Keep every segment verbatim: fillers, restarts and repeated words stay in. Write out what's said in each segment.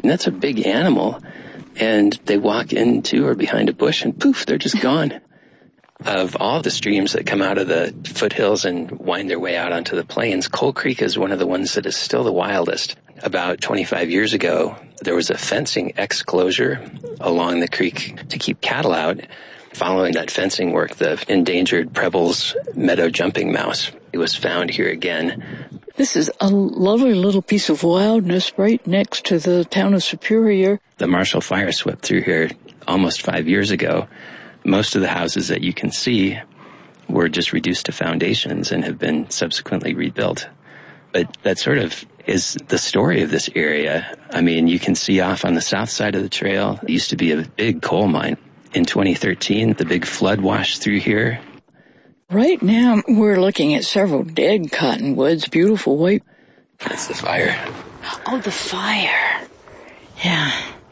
And that's a big animal. And they walk into or behind a bush and poof, they're just gone. Of all the streams that come out of the foothills and wind their way out onto the plains, Coal Creek is one of the ones that is still the wildest. About twenty-five years ago, there was a fencing exclosure along the creek to keep cattle out. Following that fencing work, the endangered Preble's meadow jumping mouse, it was found here again. This is a lovely little piece of wildness right next to the town of Superior. The Marshall Fire swept through here almost five years ago. Most of the houses that you can see were just reduced to foundations and have been subsequently rebuilt. But that sort of is the story of this area. I mean, you can see off on the south side of the trail, it used to be a big coal mine. In twenty thirteen, the big flood washed through here. Right now, we're looking at several dead cottonwoods, beautiful white. That's the fire. Oh, the fire. Yeah.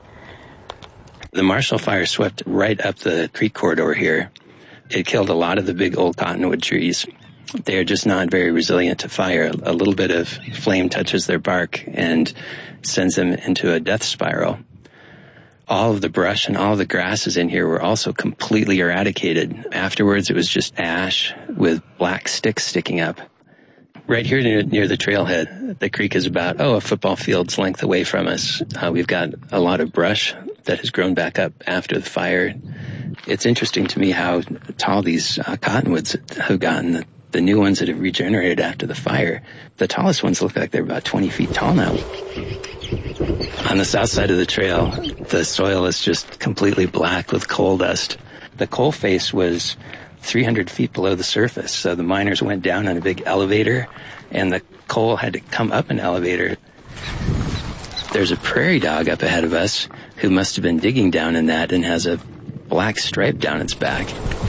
The Marshall Fire swept right up the creek corridor here. It killed a lot of the big old cottonwood trees. They are just not very resilient to fire. A little bit of flame touches their bark and sends them into a death spiral. All of the brush and all of the grasses in here were also completely eradicated. Afterwards, it was just ash with black sticks sticking up. Right here near, near the trailhead, the creek is about, oh, a football field's length away from us. Uh, we've got a lot of brush that has grown back up after the fire. It's interesting to me how tall these uh, cottonwoods have gotten, the, the new ones that have regenerated after the fire. The tallest ones look like they're about twenty feet tall now. On the south side of the trail, the soil is just completely black with coal dust. The coal face was three hundred feet below the surface, so the miners went down on a big elevator, and the coal had to come up an elevator. There's a prairie dog up ahead of us who must have been digging down in that and has a black stripe down its back.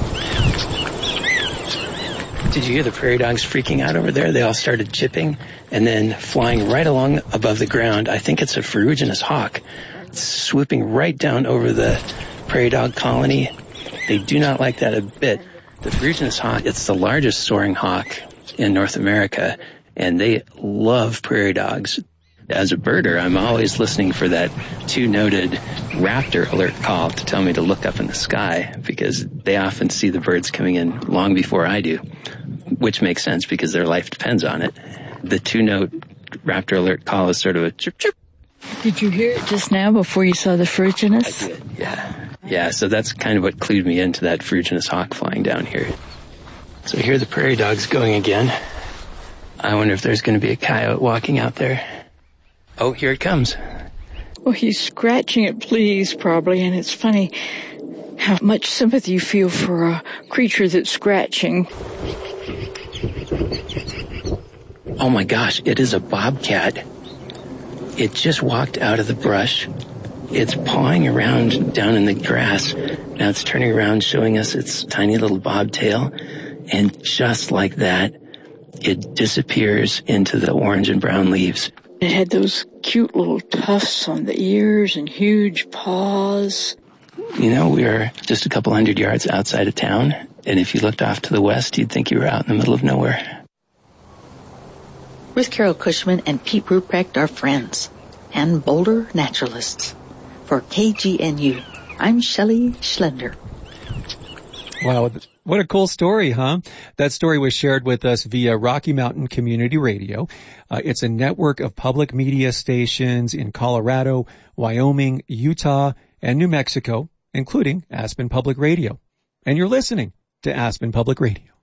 Did you hear the prairie dogs freaking out over there? They all started chipping and then flying right along above the ground. I think it's a ferruginous hawk. It's swooping right down over the prairie dog colony. They do not like that a bit. The ferruginous hawk, it's the largest soaring hawk in North America, and they love prairie dogs. As a birder, I'm always listening for that two-noted raptor alert call to tell me to look up in the sky, because they often see the birds coming in long before I do, which makes sense because their life depends on it. The two-note raptor alert call is sort of a chirp, chirp. Did you hear it just now before you saw the ferruginous? I did, yeah. Yeah, so that's kind of what clued me into that ferruginous hawk flying down here. So here the prairie dog's going again. I wonder if there's going to be a coyote walking out there. Oh, here it comes. Well, he's scratching at fleas, probably, and it's funny how much sympathy you feel for a creature that's scratching. Oh my gosh, it is a bobcat. It just walked out of the brush. It's pawing around down in the grass. Now it's turning around, showing us its tiny little bobtail. And just like that, it disappears into the orange and brown leaves. It had those cute little tufts on the ears and huge paws. You know, we are just a couple hundred yards outside of town, and if you looked off to the west, you'd think you were out in the middle of nowhere. Ruth Carol Cushman and Pete Ruprecht are friends and Boulder naturalists. For K G N U, I'm Shelley Schlender. Wow, what a cool story, huh? That story was shared with us via Rocky Mountain Community Radio. Uh, it's a network of public media stations in Colorado, Wyoming, Utah, and New Mexico, including Aspen Public Radio. And you're listening to Aspen Public Radio.